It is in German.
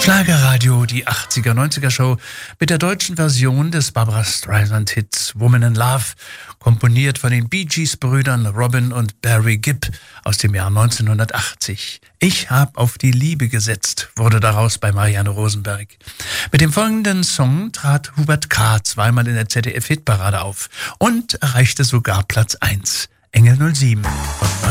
Schlagerradio, die 80er, 90er Show mit der deutschen Version des Barbra Streisand-Hits Woman in Love, komponiert von den Bee Gees-Brüdern Robin und Barry Gibb aus dem Jahr 1980. Ich hab auf die Liebe gesetzt, wurde daraus bei Marianne Rosenberg. Mit dem folgenden Song trat Hubert K. zweimal in der ZDF-Hitparade auf und erreichte sogar Platz 1. Engel 07 von